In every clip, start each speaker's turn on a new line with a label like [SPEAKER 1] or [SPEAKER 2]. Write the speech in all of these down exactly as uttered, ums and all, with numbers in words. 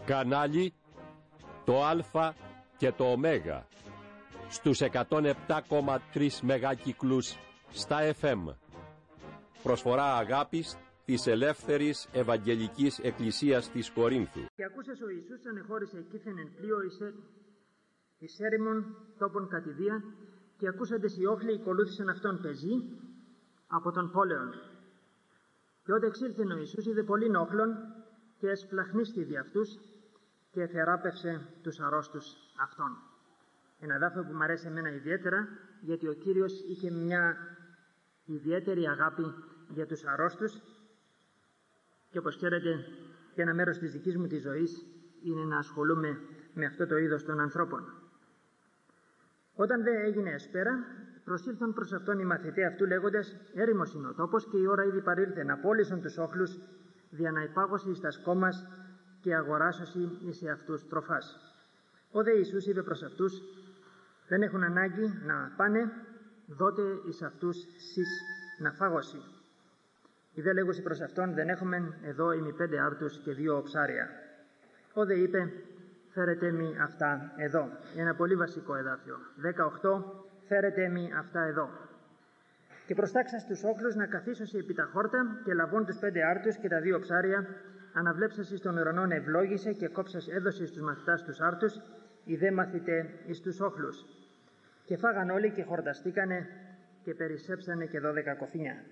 [SPEAKER 1] Κανάλι το Α και το Ω στους εκατόν επτά κόμμα τρία μεγάκυκλους στα εφ εμ. Προσφορά αγάπης της Ελεύθερης Ευαγγελικής Εκκλησίας της Κορίνθου.
[SPEAKER 2] Και ακούσες ο Ιησούς ανεχώρησε εκείθεν εν πλοίο εις έρημον τόπον κατηδία, και ακούσαντες οι όχλοι ακολούθησαν αυτόν πεζοί από τον πόλεον. Και ότε εξήλθεν ο Ιησούς είδε πολλήν όχλων και εσπλαχνίστη δι' αυτούς και εθεράπευσε τους αρρώστους αυτών. Ένα δάφο που μου αρέσει εμένα ιδιαίτερα, γιατί ο Κύριος είχε μια ιδιαίτερη αγάπη για τους αρρώστους, και όπως ξέρετε και ένα μέρος της δικής μου της ζωής είναι να ασχολούμαι με αυτό το είδος των ανθρώπων. Όταν δε έγινε εσπέρα, προσήλθαν προς αυτόν οι μαθητές αυτού λέγοντας: έρημος είναι ο τόπος και η ώρα ήδη παρήλθε, να πώλησον τους όχλους δια να υπάγωση εις τα σκόμας και αγοράσωση εις αυτούς τροφάς. Ο δε Ιησούς είπε προς αυτούς: δεν έχουν ανάγκη να πάνε, δότε εις αυτούς σεις να φάγωση. Οι δε λέγουσι προς αυτόν: δεν έχουμε εδώ ημι πέντε άρτους και δύο ψάρια. Ο δε είπε: φέρετε μη αυτά εδώ. Ένα πολύ βασικό εδάφιο. δεκαοκτώ. Φέρετε μη αυτά εδώ. Και προστάξα στους όχλους να καθίσωσι επί τα χόρτα, και λαβών τους πέντε άρτους και τα δύο ψάρια, αναβλέψασι στον ουρανόν ευλόγησε και κόψας έδωσε στους μαθητάς τους άρτους, οι δε μαθητέ εις τους όχλους. Και φάγαν όλοι και χορταστήκανε και περισσέψανε και δώδεκα κοφίνια.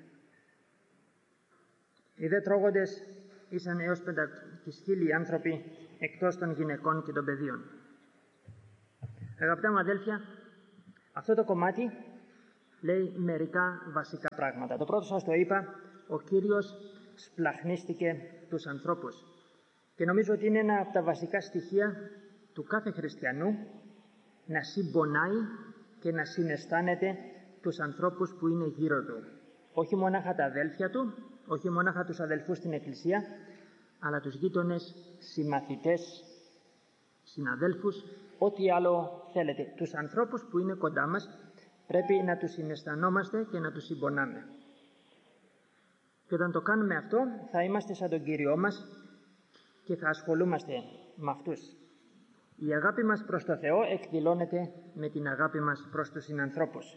[SPEAKER 2] Οι δε τρώγοντες ήσαν έως πεντακόσιοι άνθρωποι, εκτός των γυναικών και των παιδίων. Αγαπητά μου αδέλφια, αυτό το κομμάτι λέει μερικά βασικά πράγματα. Το πρώτο σας το είπα, ο Κύριος σπλαχνίστηκε τους ανθρώπους. Και νομίζω ότι είναι ένα από τα βασικά στοιχεία του κάθε χριστιανού, να συμπονάει και να συναισθάνεται τους ανθρώπους που είναι γύρω του. Όχι μονάχα τα αδέλφια του, όχι μονάχα τους αδελφούς στην Εκκλησία, αλλά τους γείτονες, συμμαθητές, συναδέλφους, ό,τι άλλο θέλετε. Τους ανθρώπους που είναι κοντά μας πρέπει να τους συναισθανόμαστε και να τους συμπονάμε. Και όταν το κάνουμε αυτό θα είμαστε σαν τον Κύριό μας και θα ασχολούμαστε με αυτούς. Η αγάπη μας προς το Θεό εκδηλώνεται με την αγάπη μας προς τους συνανθρώπους.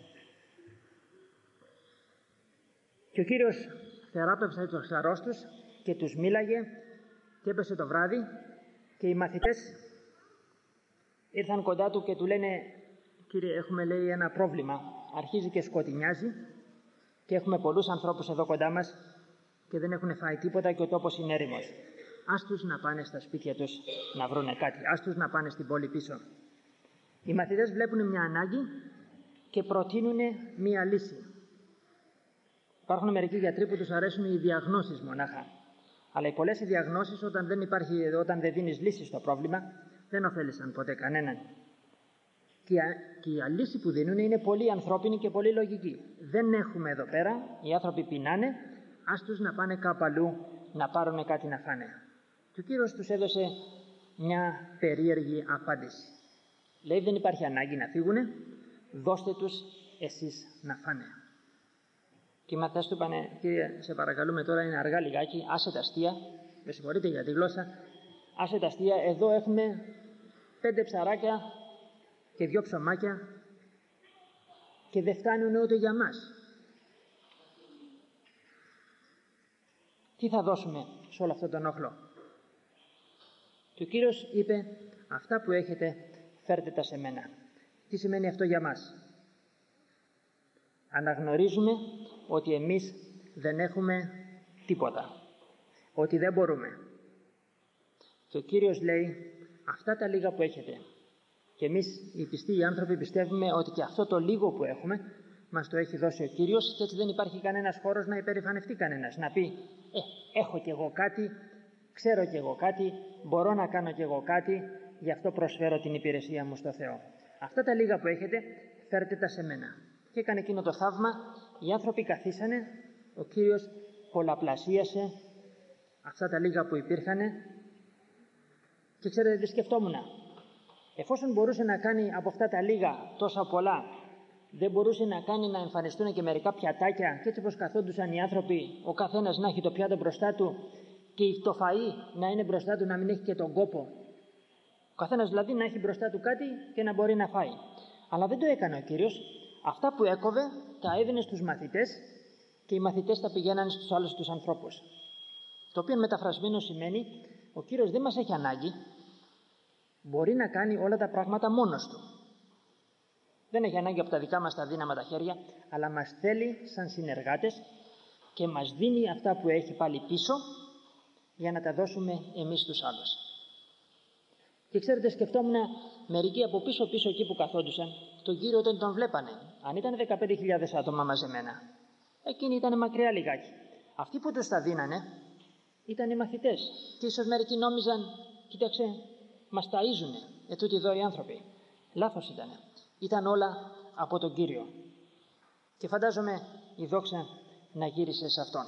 [SPEAKER 2] Και ο Κύριος θεράπευσε τους αρρώστους και τους μίλαγε, και έπεσε το βράδυ και οι μαθητές ήρθαν κοντά του και του λένε: Κύριε, έχουμε, λέει, ένα πρόβλημα. Αρχίζει και σκοτεινιάζει και έχουμε πολλούς ανθρώπους εδώ κοντά μας και δεν έχουν φάει τίποτα και ο τόπος είναι έρημος. Ας τους να πάνε στα σπίτια τους να βρούνε κάτι. Ας τους να πάνε στην πόλη πίσω. Οι μαθητές βλέπουν μια ανάγκη και προτείνουν μια λύση. Υπάρχουν μερικοί γιατροί που τους αρέσουν οι διαγνώσεις μονάχα. Αλλά οι πολλές οι διαγνώσεις, όταν δεν, υπάρχει, όταν δεν δίνεις λύση στο πρόβλημα, δεν ωφέλησαν ποτέ κανέναν. Και, και η λύση που δίνουν είναι πολύ ανθρώπινη και πολύ λογική. Δεν έχουμε εδώ πέρα, οι άνθρωποι πεινάνε, ας τους να πάνε κάπου αλλού να πάρουν κάτι να φάνε. Και ο Κύριος τους έδωσε μια περίεργη απάντηση. Λέει: δεν υπάρχει ανάγκη να φύγουνε, δώστε τους εσείς να φάνε. Και οι μαθητές του είπανε: Κύριε, σε παρακαλούμε, τώρα είναι αργά λιγάκι, άσε τα αστεία, με συγχωρείτε για τη γλώσσα, άσε τα αστεία, εδώ έχουμε πέντε ψαράκια και δυο ψωμάκια και δεν φτάνουν ούτε για μας. Τι θα δώσουμε σε όλο αυτό τον όχλο? Και ο Κύριος είπε: αυτά που έχετε φέρτε τα σε μένα. Τι σημαίνει αυτό για μας? Αναγνωρίζουμε ότι εμείς δεν έχουμε τίποτα, ότι δεν μπορούμε. Και ο Κύριος λέει: αυτά τα λίγα που έχετε. Και εμείς οι πιστοί οι άνθρωποι πιστεύουμε ότι και αυτό το λίγο που έχουμε μας το έχει δώσει ο Κύριος, και έτσι δεν υπάρχει κανένας χώρος να υπερηφανευτεί κανένας, να πει: ε, έχω κι εγώ κάτι, ξέρω κι εγώ κάτι, μπορώ να κάνω κι εγώ κάτι, γι' αυτό προσφέρω την υπηρεσία μου στο Θεό. Αυτά τα λίγα που έχετε φέρτε τα σε μένα. Και έκανε εκείνο το θαύμα, οι άνθρωποι καθίσανε, ο Κύριος πολλαπλασίασε αυτά τα λίγα που υπήρχανε. Και ξέρετε τι σκεφτόμουν? Εφόσον μπορούσε να κάνει από αυτά τα λίγα τόσα πολλά, δεν μπορούσε να κάνει να εμφανιστούν και μερικά πιατάκια, και έτσι όπως καθόντουσαν οι άνθρωποι, ο καθένας να έχει το πιάτο μπροστά του και το φαΐ να είναι μπροστά του, να μην έχει και τον κόπο Ο καθένας δηλαδή να έχει μπροστά του κάτι και να μπορεί να φάει. Αλλά δεν το έκανε ο Κύριος. Αυτά που έκοβε τα έδινε στους μαθητές και οι μαθητές τα πηγαίνανε στους άλλους τους ανθρώπους. Το οποίο μεταφρασμένο σημαίνει ο Κύριος δεν μας έχει ανάγκη, μπορεί να κάνει όλα τα πράγματα μόνος του. Δεν έχει ανάγκη από τα δικά μας τα δύναμα τα χέρια, αλλά μας θέλει σαν συνεργάτες και μας δίνει αυτά που έχει πάλι πίσω για να τα δώσουμε εμείς στους άλλους. Και ξέρετε, σκεφτόμουν μερικοί από πίσω πίσω εκεί που καθόντουσαν τον Κύριο όταν τον βλέπανε. Αν ήταν δεκαπέντε χιλιάδες άτομα μαζεμένα, εκείνοι ήταν μακριά λιγάκι. Αυτοί που τους τα δίνανε ήταν οι μαθητές. Και ίσως μερικοί νόμιζαν, κοίταξε, μας ταΐζουνε ετούτοι εδώ οι άνθρωποι. Λάθος ήτανε. Ήταν όλα από τον Κύριο. Και φαντάζομαι η δόξα να γύρισε σε Αυτόν.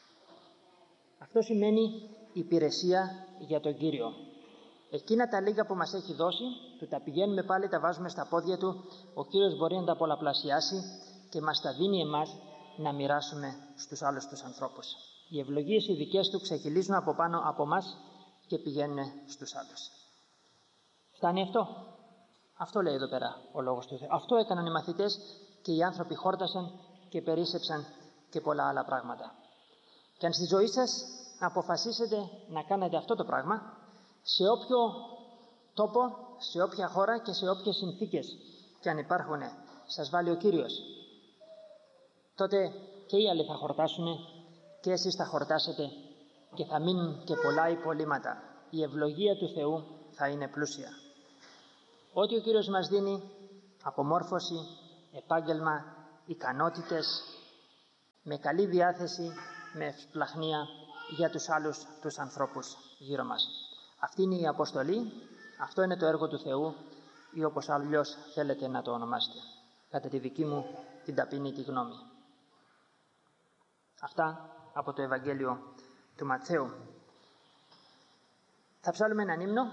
[SPEAKER 2] Αυτό σημαίνει υπηρεσία για τον Κύριο. Εκείνα τα λίγα που μας έχει δώσει, του τα πηγαίνουμε πάλι, τα βάζουμε στα πόδια Του, ο Κύριος μπορεί να τα πολλαπλασιάσει και μας τα δίνει εμάς να μοιράσουμε στους άλλους τους ανθρώπους. Οι ευλογίες οι δικές Του ξεχυλίζουν από πάνω από μας και πηγαίνουν στους άλλους. Φτάνει αυτό. Αυτό λέει εδώ πέρα ο λόγος του Θεού. Αυτό έκαναν οι μαθητές και οι άνθρωποι χόρτασαν και περίσσεψαν και πολλά άλλα πράγματα. Και αν στη ζωή σας αποφασίσετε να κάνετε αυτό το πράγμα, σε όποιο τόπο, σε όποια χώρα και σε όποιες συνθήκες και αν υπάρχουν, σας βάλει ο Κύριος, τότε και οι άλλοι θα χορτάσουν και εσείς θα χορτάσετε και θα μείνουν και πολλά υπολείμματα. Η ευλογία του Θεού θα είναι πλούσια. Ό,τι ο Κύριος μας δίνει, απομόρφωση, επάγγελμα, ικανότητες, με καλή διάθεση, με ευσπλαχνία για τους άλλους τους ανθρώπους γύρω μας. Αυτή είναι η αποστολή, αυτό είναι το έργο του Θεού ή όπως αλλιώς θέλετε να το ονομάσετε, κατά τη δική μου την ταπεινή τη γνώμη. Αυτά από το Ευαγγέλιο του Ματθαίου. Θα ψάλουμε έναν ύμνο,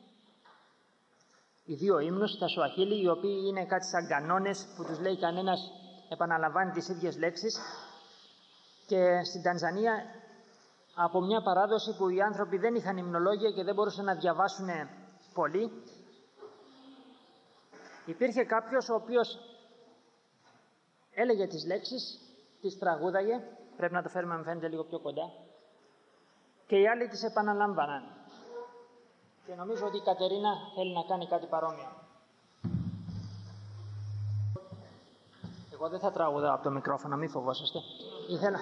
[SPEAKER 2] οι δύο ύμνους, τα Σουαχίλι, οι οποίοι είναι κάτι σαν κανόνες που τους λέει κανένας, επαναλαμβάνει τις ίδιες λέξεις. Και στην Τανζανία, από μια παράδοση που οι άνθρωποι δεν είχαν υμνολόγια και δεν μπορούσαν να διαβάσουν πολύ, υπήρχε κάποιος ο οποίος έλεγε τις λέξεις, τις τραγούδαγε, πρέπει να το φέρουμε, με φαίνεται λίγο πιο κοντά, και οι άλλοι τις επαναλάμβαναν. Και νομίζω ότι η Κατερίνα θέλει να κάνει κάτι παρόμοιο. Εγώ δεν θα τραγουδάω από το μικρόφωνο, μη φοβόσαστε. Ήθελα...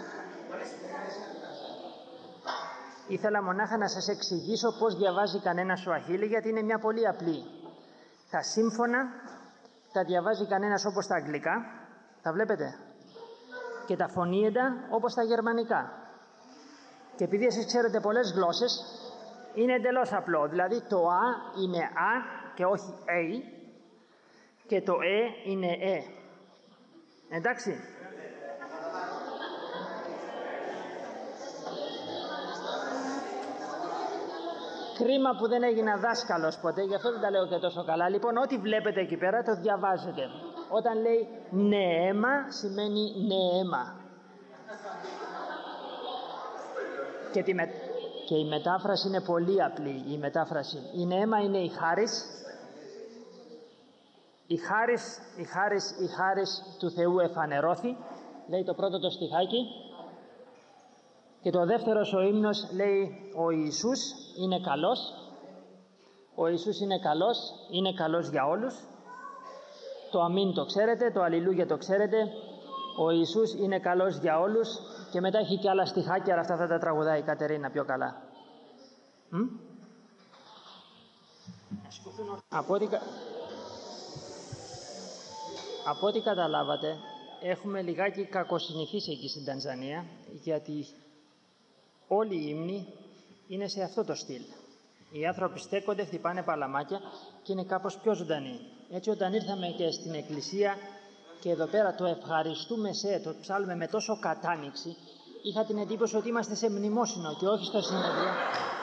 [SPEAKER 2] Ήθελα μονάχα να σας εξηγήσω πώς διαβάζει κανένα Σουαχίλι, γιατί είναι μια πολύ απλή. Τα σύμφωνα τα διαβάζει κανένας όπως τα αγγλικά, τα βλέπετε, και τα φωνήεντα όπως τα γερμανικά. Και επειδή εσείς ξέρετε πολλές γλώσσες, είναι εντελώς απλό. Δηλαδή το α είναι α και όχι ε, και το ε είναι ε. Εντάξει. Κρίμα που δεν έγινα δάσκαλος ποτέ, γι' αυτό δεν τα λέω και τόσο καλά. Λοιπόν, ό,τι βλέπετε εκεί πέρα το διαβάζετε. Όταν λέει νεέμα, σημαίνει νεέμα. Και, τη με... και η μετάφραση είναι πολύ απλή. Η μετάφραση. Η νεέμα είναι η χάρις. Η χάρις, η χάρις, η χάρις του Θεού εφανερώθη. Λέει το πρώτο το στιχάκι. Και το δεύτερο ο ύμνος λέει ο Ιησούς είναι καλός. Ο Ιησούς είναι καλός, είναι καλός για όλους. Το αμήν το ξέρετε, το αλληλούια το ξέρετε. Ο Ιησούς είναι καλός για όλους. Και μετά έχει και άλλα στιχάκια, αλλά αυτά θα τα τραγουδάει η Κατερίνα πιο καλά. Μ? Από ό,τι... Από ό,τι καταλάβατε, έχουμε λιγάκι κακοσυνηθίσει εκεί στην Τανζανία, γιατί όλοι οι ύμνοι είναι σε αυτό το στυλ. Οι άνθρωποι στέκονται, χτυπάνε παλαμάκια και είναι κάπως πιο ζωντανοί. Έτσι όταν ήρθαμε και στην εκκλησία και εδώ πέρα το ευχαριστούμε σε, το ψάλουμε με τόσο κατάνοιξη, είχα την εντύπωση ότι είμαστε σε μνημόσυνο και όχι στο συνεδρίο.